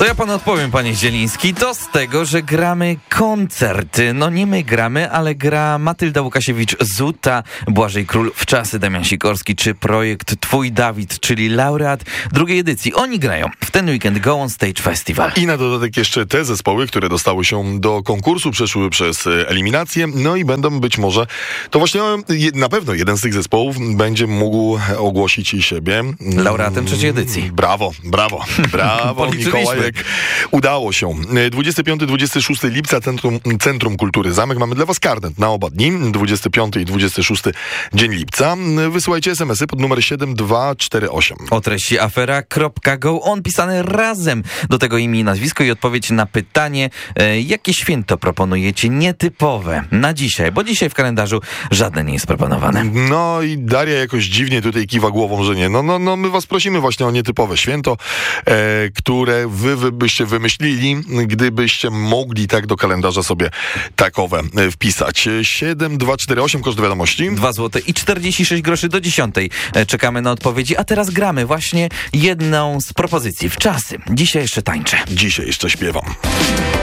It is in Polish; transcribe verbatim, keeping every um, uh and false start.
To ja panu odpowiem, panie Zieliński. To z tego, że gramy koncerty. No nie my gramy, ale gra Matylda Łukasiewicz-Zuta, Błażej Król, Wczasy, Damian Sikorski, czy projekt Twój Dawid, czyli laureat drugiej edycji. Oni grają w ten weekend Go On Stage Festival. I na dodatek jeszcze te zespoły, które dostały się do konkursu, przeszły przez eliminację, no i będą być może, to właśnie na pewno jeden z tych zespołów będzie mógł ogłosić siebie laureatem trzeciej edycji. Brawo, brawo, brawo, Mikołajek. Udało się. dwudziestego piątego do dwudziestego szóstego lipca Centrum, Centrum Kultury Zamek. Mamy dla was karnet na oba dni. dwudziestego piątego i dwudziestego szóstego dzień lipca. Wysyłajcie es em esy pod numer siedem dwa cztery osiem. O treści afera kropka go on pisane razem. Do tego imię i nazwisko i odpowiedź na pytanie, e, jakie święto proponujecie nietypowe na dzisiaj, bo dzisiaj w kalendarzu żadne nie jest proponowane. No i Daria jakoś dziwnie tutaj kiwa głową, że nie. No, no, no my was prosimy właśnie o nietypowe święto, e, które wy, wy byście wymyślili, gdybyście mogli tak do kalendarza sobie takowe e, wpisać. siedem dwa cztery osiem, koszt wiadomości. dwa złote i czterdzieści sześć groszy do dziesiątej. E, czekamy na odpowiedzi, a teraz gramy właśnie jedną z propozycji. Wczasy. Dzisiaj jeszcze tańczę. Dzisiaj jeszcze śpiewam.